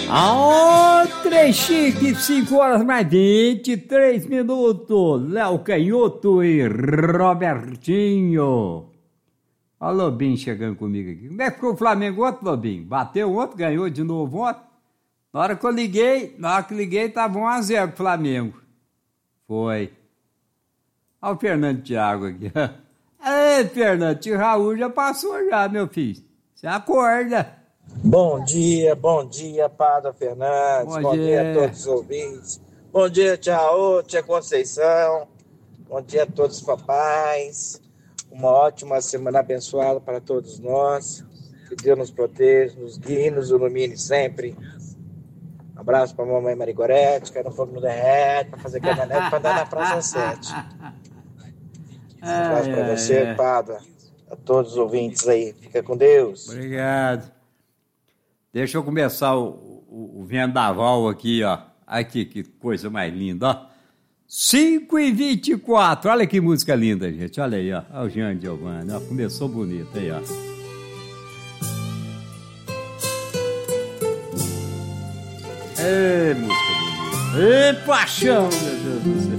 Aô, 3 chique, 5 horas mais 23 minutos. Léo Canhoto e Robertinho. Ó, Lobinho chegando comigo aqui. Como é que ficou o Flamengo ontem, Lobinho? Bateu ontem, ganhou de novo ontem? Na hora que eu liguei, tava 1-0 pro Flamengo. Foi. Olha o Fernando Thiago aqui. Ei, Fernando, tio Raul já passou já, meu filho. Você acorda. Bom dia, Padre Fernandes. Bom dia a todos os ouvintes. Bom dia, tia Raul, tia Conceição. Bom dia a todos os papais. Uma ótima semana abençoada para todos nós. Que Deus nos proteja, nos guie, nos ilumine sempre. Um abraço para a mamãe Marigorete, que no fogo no derrete, para fazer caminhonete para andar na Praça 7. Um abraço para você, Padre. A todos os ouvintes aí. Fica com Deus. Obrigado. Deixa eu começar o vendaval aqui, ó. Aqui, que coisa mais linda, ó. 5h24. Olha que música linda, gente. Olha aí, ó. Olha o Jean Giovanni, ó. Começou bonito aí, ó. Ê, música bonita. Ê, paixão, meu Deus do céu.